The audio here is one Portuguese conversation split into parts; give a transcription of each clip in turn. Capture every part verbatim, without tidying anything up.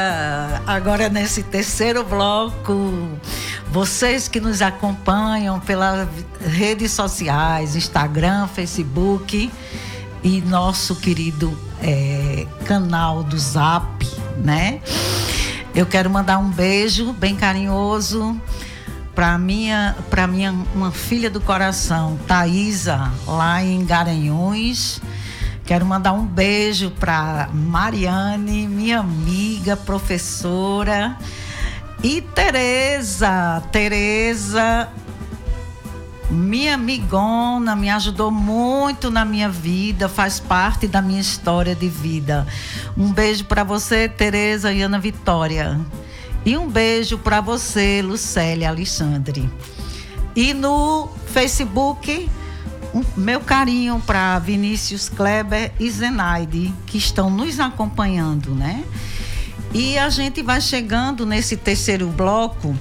Agora nesse terceiro bloco, vocês que nos acompanham pelas redes sociais, Instagram, Facebook e nosso querido é, canal do Zap, né? Eu quero mandar um beijo bem carinhoso para minha, para minha uma filha do coração, Thaisa, lá em Garanhuns. Quero mandar um beijo para Mariane, minha amiga, professora, e Tereza. Tereza, minha amigona, me ajudou muito na minha vida, faz parte da minha história de vida. Um beijo para você, Tereza e Ana Vitória. E um beijo para você, Lucélia Alexandre. E no Facebook, um, meu carinho para Vinícius Kleber e Zenaide, que estão nos acompanhando, né? E a gente vai chegando nesse terceiro bloco,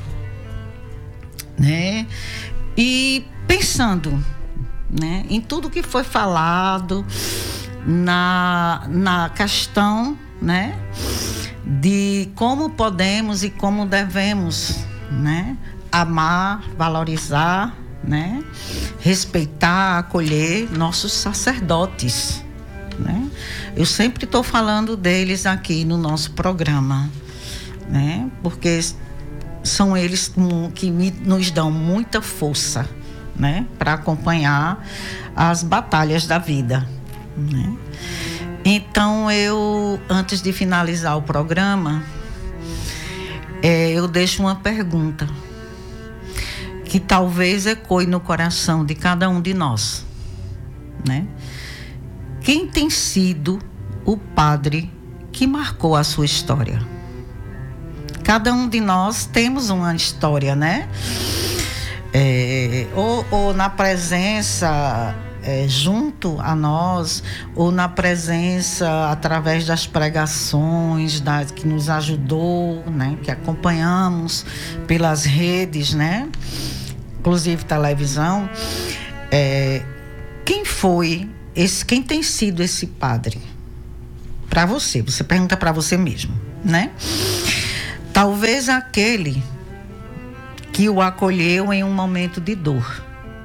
né? E pensando, né, em tudo que foi falado na, na questão, né, de como podemos e como devemos, né, amar, valorizar, né, respeitar, acolher nossos sacerdotes, né? Eu sempre estou falando deles aqui no nosso programa, né, porque são eles que me, nos dão muita força, né, para acompanhar as batalhas da vida, né? Então eu, antes de finalizar o programa, é, eu deixo uma pergunta que talvez ecoe no coração de cada um de nós, né? Quem tem sido o padre que marcou a sua história? Cada um de nós temos uma história, né? É, ou, ou na presença é, junto a nós, ou na presença através das pregações da, que nos ajudou, né? Que acompanhamos pelas redes, né? Inclusive televisão. É, quem foi esse, quem tem sido esse padre? Para você, você pergunta para você mesmo, né? Talvez aquele que o acolheu em um momento de dor,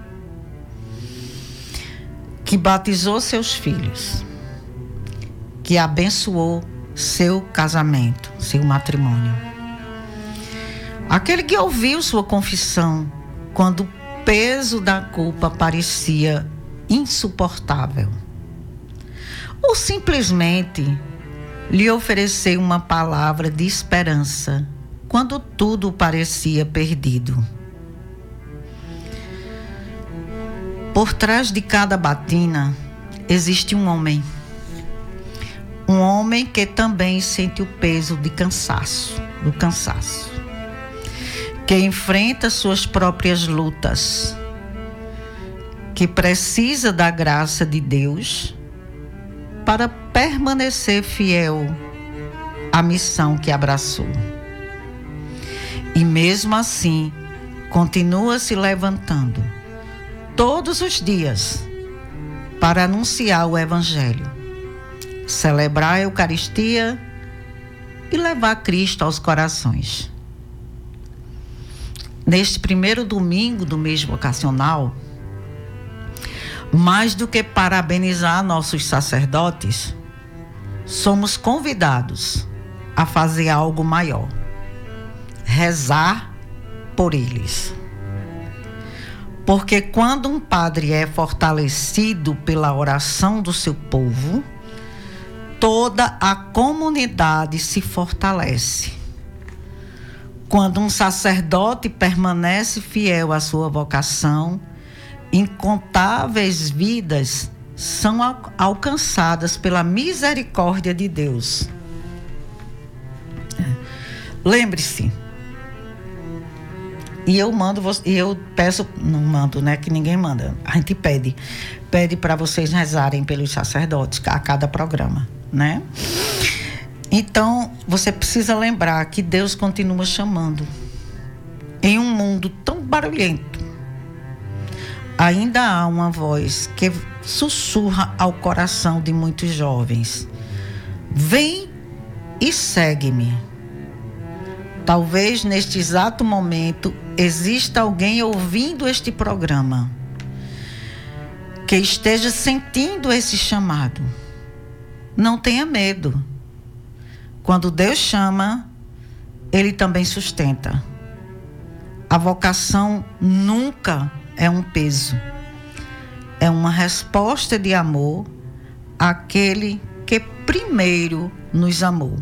que batizou seus filhos, que abençoou seu casamento, seu matrimônio. Aquele que ouviu sua confissão quando o peso da culpa parecia insuportável. Ou simplesmente lhe ofereceu uma palavra de esperança quando tudo parecia perdido. Por trás de cada batina existe um homem. Um homem que também sente o peso de cansaço, do cansaço. Que enfrenta suas próprias lutas. Que precisa da graça de Deus para permanecer fiel à missão que abraçou. E mesmo assim, continua se levantando todos os dias para anunciar o Evangelho, celebrar a Eucaristia e levar Cristo aos corações. Neste primeiro domingo do mês vocacional, mais do que parabenizar nossos sacerdotes, somos convidados a fazer algo maior: rezar por eles. Porque quando um padre é fortalecido pela oração do seu povo, toda a comunidade se fortalece. Quando um sacerdote permanece fiel à sua vocação, incontáveis vidas são al- alcançadas pela misericórdia de Deus. Lembre-se, e eu mando, e eu peço, não mando, né, que ninguém manda, a gente pede, pede para vocês rezarem pelos sacerdotes a cada programa, né? Então, você precisa lembrar que Deus continua chamando. Em um mundo tão barulhento, ainda há uma voz que sussurra ao coração de muitos jovens: vem e segue-me. Talvez neste exato momento exista alguém ouvindo este programa que esteja sentindo esse chamado. Não tenha medo. Quando Deus chama, Ele também sustenta. A vocação nunca é um peso. É uma resposta de amor àquele que primeiro nos amou.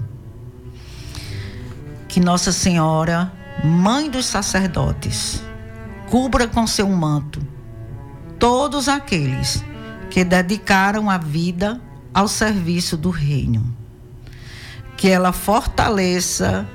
Que Nossa Senhora, Mãe dos sacerdotes, cubra com seu manto todos aqueles que dedicaram a vida ao serviço do reino. Que ela fortaleça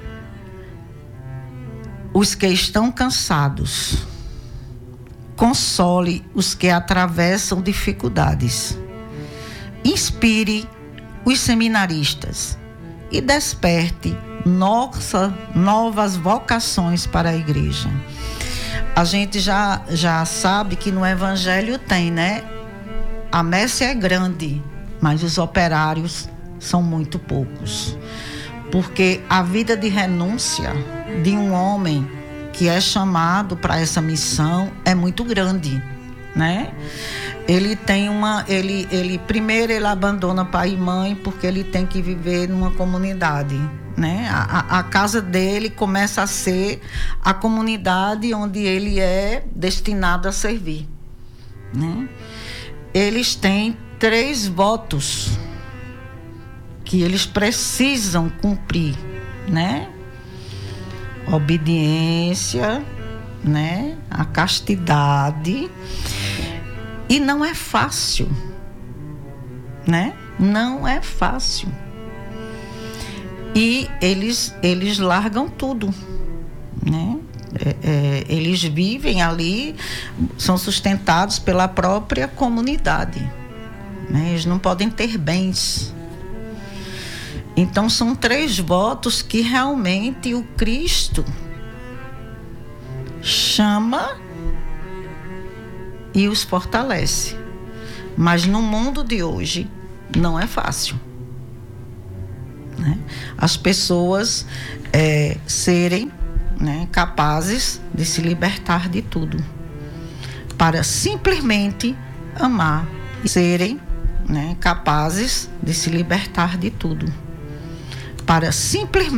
os que estão cansados. Console os que atravessam dificuldades. Inspire os seminaristas e desperte nossa, novas vocações para a igreja. A gente já, já sabe que no Evangelho tem, né? A messe é grande, mas os operários são muito poucos. Porque a vida de renúncia de um homem que é chamado para essa missão é muito grande, né? Ele tem uma, ele, ele primeiro ele abandona pai e mãe porque ele tem que viver numa comunidade, né? A, a casa dele começa a ser a comunidade onde ele é destinado a servir, né? Eles têm três votos que eles precisam cumprir, né? Obediência, né? A castidade. E não é fácil, né? Não é fácil. E eles, eles largam tudo, né? É, é, eles vivem ali, são sustentados pela própria comunidade, né? Eles não podem ter bens. Então são três votos que realmente o Cristo chama e os fortalece. Mas no mundo de hoje não é fácil, né? As pessoas é, serem, né, capazes de se libertar de tudo para simplesmente amar e serem, né, capazes de se libertar de tudo para simplesmente